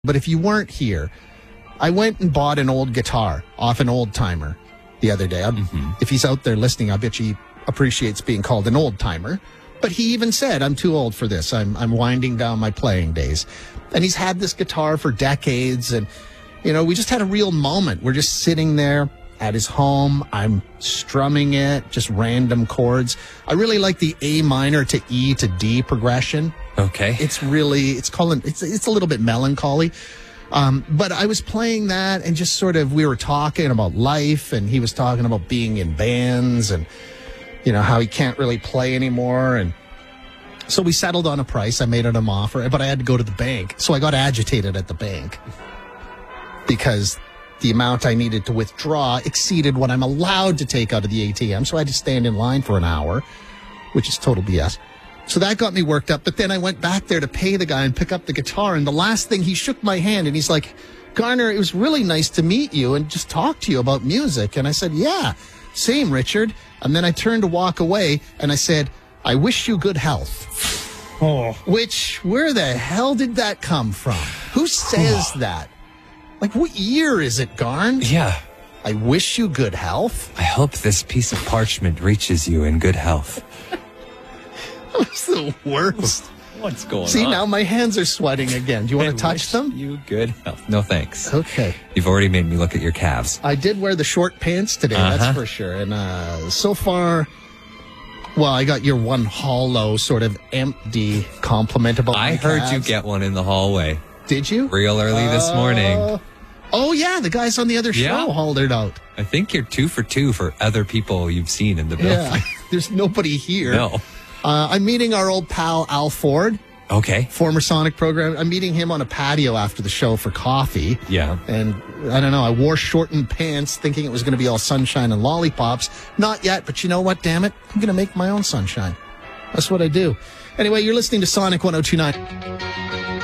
But if you weren't here, I went and bought an old guitar off an old timer the other day. If he's out there listening, I bet he appreciates being called an old timer. But he even said, I'm too old for this. I'm winding down my playing days. And he's had this guitar for decades. And, you know, we just had a real moment. We're just sitting there at his home. I'm strumming it, just random chords. I really like the A minor to E to D progression. Okay. It's a little bit melancholy. But I was playing that and just sort of, we were talking about life, and he was talking about being in bands and, you know, how he can't really play anymore. And so we settled on a price. I made him an offer, but I had to go to the bank. So I got agitated at the bank because the amount I needed to withdraw exceeded what I'm allowed to take out of the ATM. So I had to stand in line for an hour, which is total BS. So that got me worked up. But then I went back there to pay the guy and pick up the guitar. And the last thing, he shook my hand and he's like, Garner, it was really nice to meet you and just talk to you about music. And I said, yeah, same, Richard. And then I turned to walk away and I said, I wish you good health. Oh. Which, where the hell did that come from? Who says that? Like, what year is it, Garn? Yeah. I wish you good health. I hope this piece of parchment reaches you in good health. That was the worst. What's going on? See, now my hands are sweating again. Do you want to touch them? You good health. No, thanks. Okay. You've already made me look at your calves. I did wear the short pants today, that's for sure. And so far, well, I got your one hollow, sort of empty compliment about my I heard calves. you get one in the hallway. Did you? Real early this morning. Oh, yeah, the guys on the other show hauled it out. I think you're 2 for 2 for other people you've seen in the building. Yeah, there's nobody here. No. I'm meeting our old pal, Al Ford. Okay. Former Sonic program. I'm meeting him on a patio after the show for coffee. Yeah. And I don't know, I wore shortened pants thinking it was going to be all sunshine and lollipops. Not yet, but you know what, damn it? I'm going to make my own sunshine. That's what I do. Anyway, you're listening to Sonic 102.9.